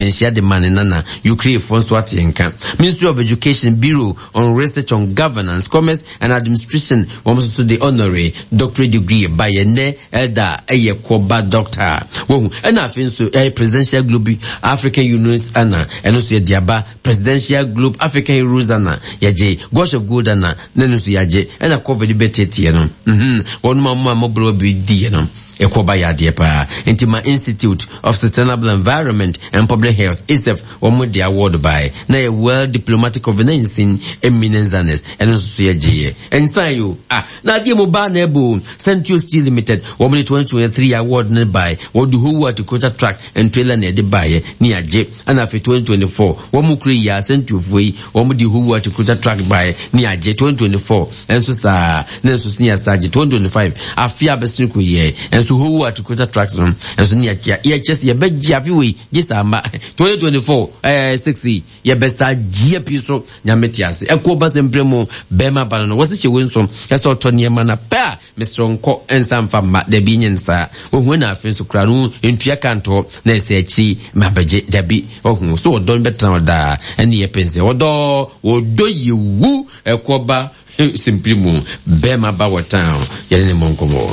Nshia de Manana, Ukraine Fonso Yenka. Ministry of Education Bureau on Research on Governance, Commerce and Administration, almost to the honorary doctorate degree by Ene Elder Koba Doctor. And I think so a Presidential Globe African Union Anna, and also Diaba Presidential Globe African Heroes Anna, Yaje, Gosh of Good Anna, Nenusu Yaje, and a COVID debate, one mama mobile be Dianum. Ekobaya Diepa, Intima Institute of Sustainable Environment and Public Health, ISEF, Omudi Award by, na a World Diplomatic Convenance in Eminenzanes, and also CIG. And Sayu, na Diemoba Nebo, Central Steel Limited, Omni 2023 award by, what do who were to quota track and trailer near the buyer, near J, and after 2024, Womukri ya Central Way, Omudi who were to quota track by, near J 2024, and so sa, Nelson Nia Saji 2025, Afia Besniku ye, and who are to quota tracks on as near EHS ya beja viwi jisamba 2024 60 ya besta jia piso nyametiase ekoba sempremo bema banano wasi chewinso yaso tonia mana pa mesronko ensamfa ma de binyensa ohun na afenso kranu entua kanto na esechi mabaje dabi ohun so odon betra da eni yepense odo yewu ekoba sempremo bema bawo town yene monkomo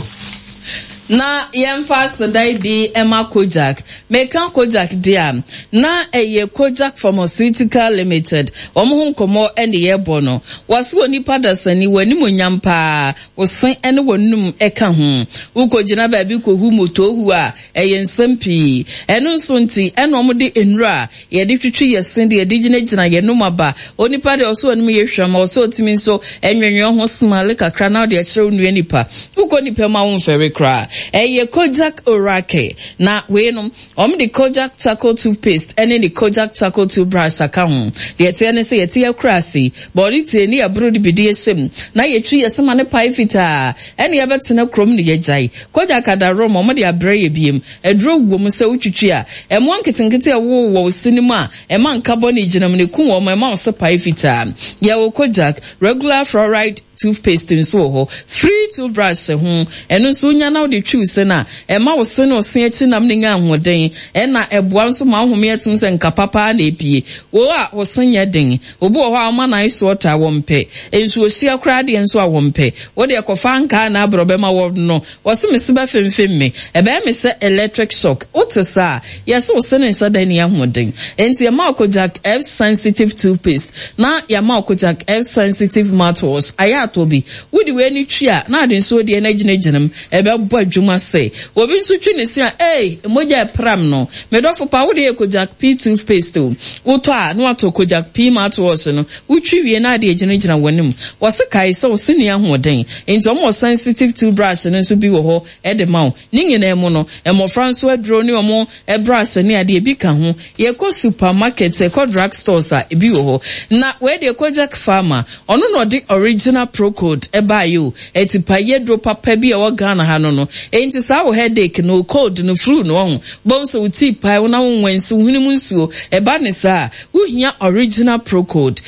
na yemfa sodai bi Emma Kojak mekan Kojak dia na eye Kojak Pharmaceutical Limited omo nkomo ene ye bono waso onipa dasani wani monyampa osan ene wonum eka ho ukogina ba bi kohu motohu a eye nsampi eno nso nti ene omde enura ye de twitwi yesen de ye gina ye numaba onipa de oso onum ye hwama oso otimi nso enwenwe ho smale kakra na de akere onu enipa ukonipa ma won fere kra eye Kojak Orake na wenom the Kojak charcoal toothpaste and the Kojak charcoal toothbrush account the etiane say etia krasi body te ni abro di bidie na ye twi yesema ne pai fita ene yebetena krom ne yejai Kojak adaro mo de abre ye biem edro gwom se utwitwi a emo anketenkete wo sinima ema nkabo ne ginam ne ku wo ema so pai fita ye wo Kojak regular fluoride toothpaste nso ho free toothbrush ho eno so nya na de choose na ema wo se no se achi nam ne nya ahoden ena eboa nso ma ahome atum se nka papa na epie wo a wo se nya den obu ho ama na iso ota wo mpe enso osia kra de enso a wo mpe wo de kofa nka na abrobe ma wo no wo se me siba femfem me ebe me se electric shock otesa yes wo se ne so dan ya ahoden enti ema Kojak F sensitive toothpaste na ya ma Kojak F sensitive mouthwash aya tobi wudi we ni twia na ade nso de na ginam ebe bo adwuma se obi nso twi ne se moja pram no medofo pa wudi Kojak P toothpaste uto a no ato Kojak P mouthwash no utwi wie na ade gina wanim wose kai se wose ne ahoden enti omo sensitive toothbrush no nso bi wo ho ede mawo ni nyina emu no emo franso adro ni omo brush ne ade ebi ka ho ye ko supermarket e ko drug stores a ebi wo ho na we de Kojak Pharma ono no de original pro code ebayo etipaye dro papa bi e wo Ghana ha no enti sa wo headache no cold no flu no ho bonso uti pai wona wonwensi hunimu nsuo eba ne sa uhia original pro code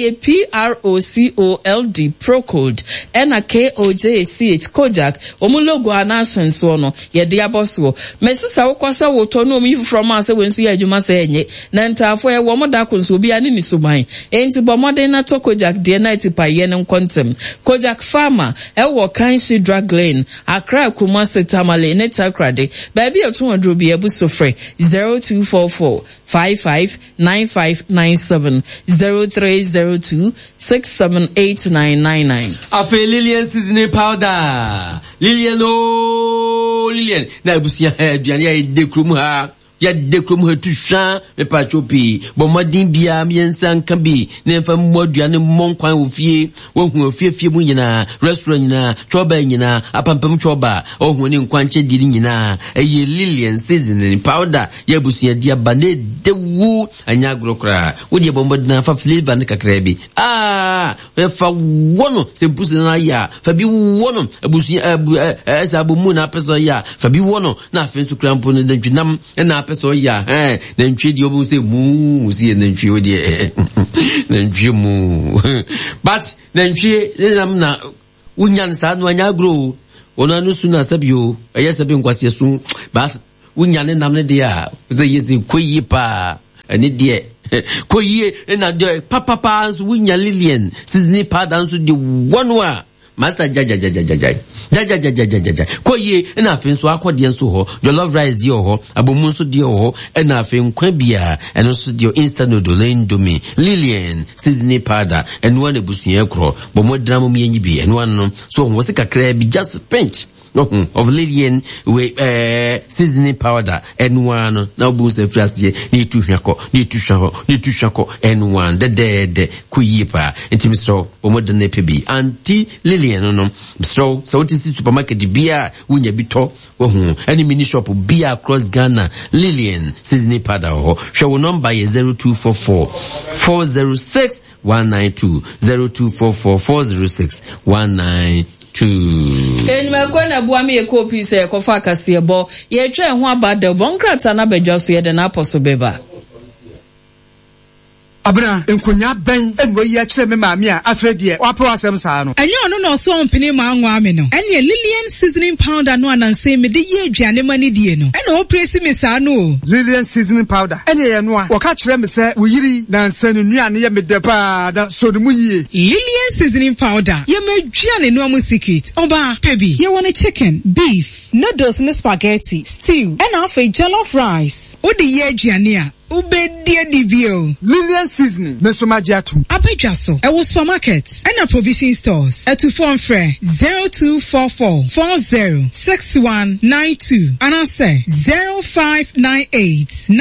PROCOLD pro code ena KOJACH Kojak omu logo anasenso no ye de aboso mesisa wo kwasa wo to no mi from ase wensu ya adwuma se enye na ntafo e wo moda konso bi ani ni suman enti bomode na to Kojak de na etipaye ne nkontem Kojak Pharma ewo Kanshi Drug Lane Accra Kumasi Tamale ne Takrade baby otunwadro bi ebusofre 0244 559597 0302 678999 Afe Lilian seasoning powder Lilian na ebusia aduane ya dekrum ha ya dekrum ha tusha me pa chopi bo modin bia miensa nka bi na mfa moduane monkwan ofie wo hu ofie mu nyina restaurant nyina choba nyina apampam choba ohun ni nkwanche diri nyina eye Lilian seasoning powder ya busia dia bane dewu anya grokra wo de bombo na fa flavor ne kakra bi we fa wono sempusi na ya fa bi wono abusia esabu mu na pesa ya fa bi wono na afensu krampo ne dwinam na pesa ya na ntwe di obu se mu si na ntwe odi na ntwe mu but na ntwe nam na unyan sa no anya grow ona no su na sabio eyesabi nkwase su but unyan nam ne dia ze yezi koyi pa ene de koyie na de papa so winya Lillian seasoning powder nso de wonwa master jaja koyie na afi nso akode nso ho jollof rice di ho abomu nso di ho na afi nkwa bia eno nso di instant noodle indomie Lillian seasoning powder eno na busuye kro bo modram mu yenyi bi eno no so wo se kakra bi just pinch of Lillian with seasoning powder and one now boost the first year need to shako and one the kuyipa intimate so modern pebi anti Lillian no so what is supermarket beer when you be to any mini shop beer across Ghana Lillian seasoning powder show number is 0244 406 192 0244 406 192. Enimekwana buami ekopi se kofa kasiebo ye twa ho abada bonkrata na badwa so ye de na aposo beba Abra enkonya ben enwo yi akire me maami a afredie wapo asem saa no enye ono no so mpini ma anwa ame no ene Lillian seasoning powder no ananse me de ye aduane mani die no ene o presi me saa no Lillian seasoning powder ene ye no a woka kire me se wo yiri na nsanu nuane ye me de pa da so de mu yie Lillian seasoning powder ye me aduane no amu secret oba pebi ye want chicken beef noodles and spaghetti stew and afa jollof rice o de ye aduane a Ubedia DBO Lillian seasoning mesomagiatum Abedwaso ewo supermarket and a provision stores at 0244 406192 and I say 0598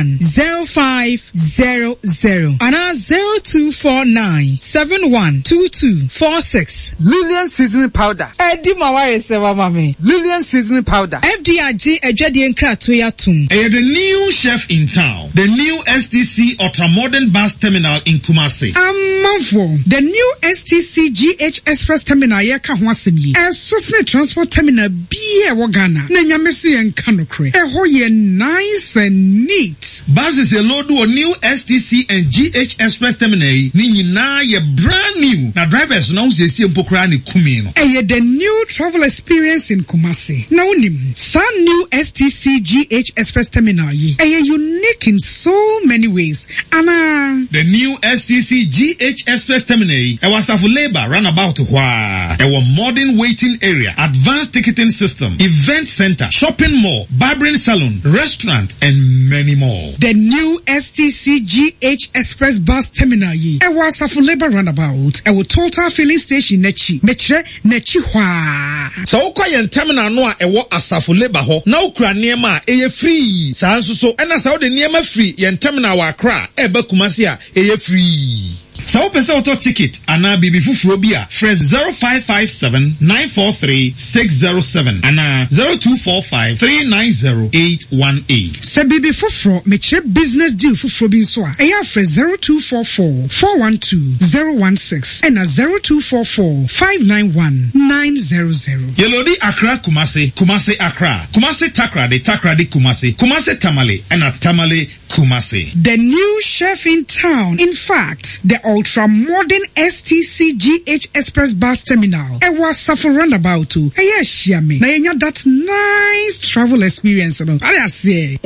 910500 and 0249 712246 Lillian seasoning powder Edi maware sewa mame Lillian seasoning powder FDRG ejwadi nkrato yatum the new chef in town. The new STC Ultramodern Bus Terminal in Kumasi. Amavo. The new STC GH Express Terminal yeka ho asemi. Sosne transport terminal biye wo Ghana. Na nyamesi en kanokre. Ho ye nice and neat. Buses a load o new STC and GH Express Terminal ni nyina ye brand new. Na drivers na se sie mpokra ni kumi no. The new travel experience in Kumasi. Na unim. Sa new STC GH Express Terminal yi. Unique in so many ways. Anna. The new STC GH Express Terminal. Was of labor runabout where. Our modern waiting area, advanced ticketing system, event center, shopping mall, barbering salon, restaurant, and many more. The new STC GH Express Bus Terminal. Was of labor runabout. Our total filling station nechi. Metre nechi hwa. So quiet terminal no ewo asafu labor ho. Na ukra niema eye free. Sa so and as the niema free yen terminal wa Accra eba Kumasi a eye free. So pesa auto ticket ana bibi fufuro bia fresh 0557-943-607 ana 0245-390-818. Se bibi fufuro meche business deal fufuro bi nso a eya fresh 0244-412-016 ana 0244-591-900. Yelodi Accra Kumasi, Kumasi Accra, Kumasi Takra de Kumasi, Kumasi Tamale ana Tamale Kumasi. The new chef in town, in fact, the ultra-modern STC GH Express Bus Terminal. It was suffer roundabout too. Yes, Shiami. Now you that nice travel experience. I say.